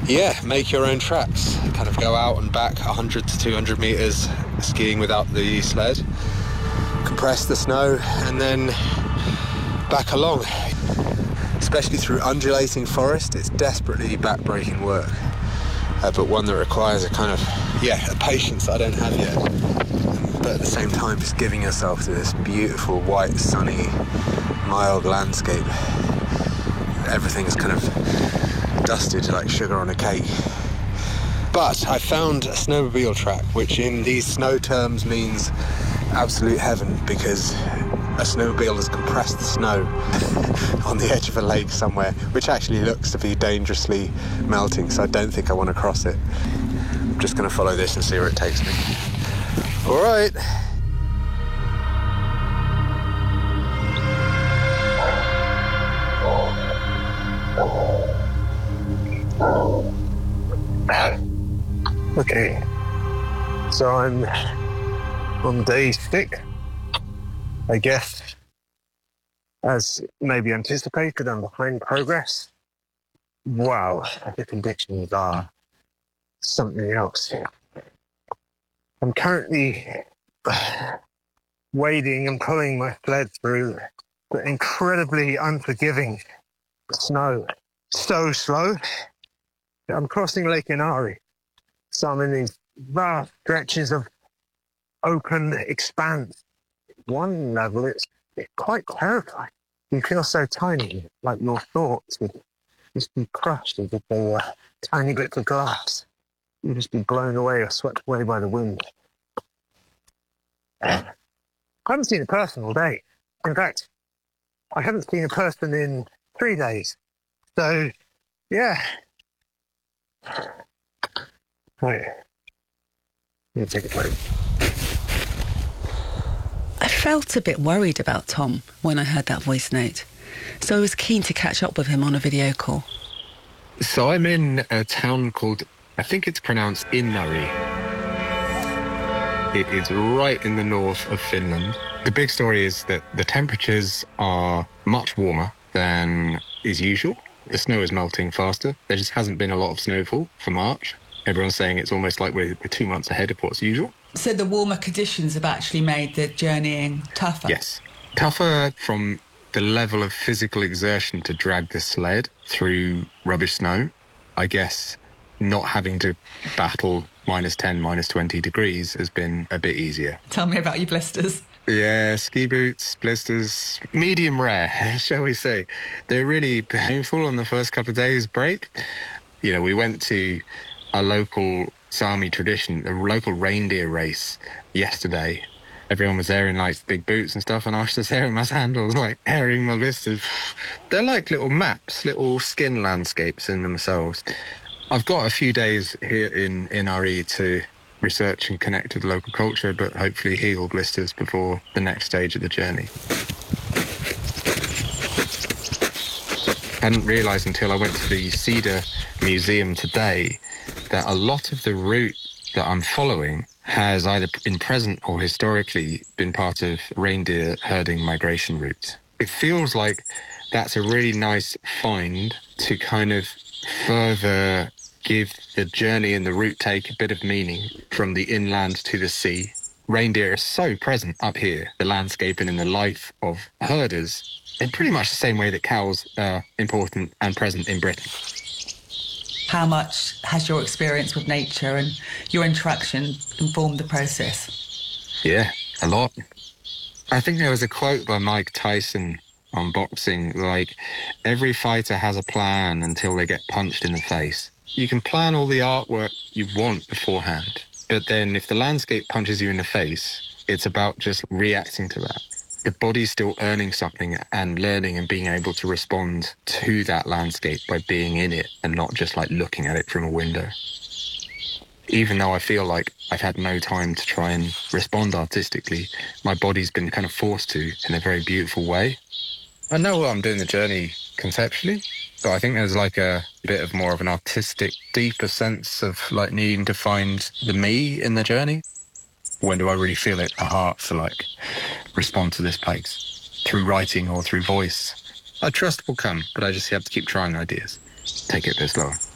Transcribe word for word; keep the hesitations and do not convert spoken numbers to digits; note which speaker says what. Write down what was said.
Speaker 1: yeah, make your own tracks. Kind of go out and back one hundred to two hundred metres skiing without the sled, compress the snow, and then back along. Especially through undulating forest, it's desperately back-breaking work, uh, but one that requires a kind of, yeah, a patience that I don't have yet. But at the same time, just giving yourself to this beautiful, white, sunny, mild landscape. Everything is kind of dusted like sugar on a cake. But I found a snowmobile track, which in these snow terms means absolute heaven, because a snowmobile has compressed the snow on the edge of a lake somewhere, which actually looks to be dangerously melting, so I don't think I want to cross it. I'm just going to follow this and see where it takes me. All right. Okay, so I'm on day six, I guess. As maybe anticipated, I'm behind progress. Wow, the conditions are something else. I'm currently wading and pulling my sled through the incredibly unforgiving snow. So slow. I'm crossing Lake Inari, so I'm in these vast stretches of open expanse. One level, it's, it's quite terrifying. You feel so tiny, like your thoughts would just be crushed as if they were tiny bits of glass. You'd just be blown away or swept away by the wind. I haven't seen a person all day. In fact, I haven't seen a person in three days. So, yeah. Right. Let me take a break.
Speaker 2: I felt a bit worried about Tom when I heard that voice note, so I was keen to catch up with him on a video call.
Speaker 3: So I'm in a town called, I think it's pronounced Inari. It is right in the north of Finland. The big story is that the temperatures are much warmer than is usual. The snow is melting faster. There just hasn't been a lot of snowfall for March. Everyone's saying it's almost like we're, we're two months ahead of what's usual.
Speaker 2: So the warmer conditions have actually made the journeying tougher?
Speaker 3: Yes. Tougher from the level of physical exertion to drag the sled through rubbish snow. I guess not having to battle minus ten, minus twenty degrees has been a bit easier.
Speaker 2: Tell me about your blisters.
Speaker 3: Yeah, ski boots, blisters, medium rare, shall we say. They're really painful on the first couple of days break. You know, we went to a local Sami tradition, a local reindeer race yesterday. Everyone was there in like big boots and stuff, and I was just there in my sandals, like airing my blisters. They're like little maps, little skin landscapes in themselves. I've got a few days here in in R E to research and connect with local culture, but hopefully heal blisters before the next stage of the journey. I hadn't realised until I went to the Cedar Museum today that a lot of the route that I'm following has either been present or historically been part of reindeer herding migration routes. It feels like that's a really nice find to kind of further give the journey and the route take a bit of meaning from the inland to the sea. Reindeer are so present up here, the landscape and in the life of herders, in pretty much the same way that cows are important and present in Britain.
Speaker 2: How much has your experience with nature and your interaction informed the process?
Speaker 3: Yeah, a lot. I think there was a quote by Mike Tyson on boxing, like, every fighter has a plan until they get punched in the face. You can plan all the artwork you want beforehand, but then if the landscape punches you in the face, it's about just reacting to that. The body's still earning something and learning and being able to respond to that landscape by being in it and not just like looking at it from a window. Even though I feel like I've had no time to try and respond artistically, my body's been kind of forced to in a very beautiful way. I know I'm doing the journey conceptually, but I think there's like a bit of more of an artistic, deeper sense of like needing to find the me in the journey. When do I really feel it, a heart to like respond to this place through writing or through voice? I trust will come, but I just have to keep trying ideas. Take it a bit slower.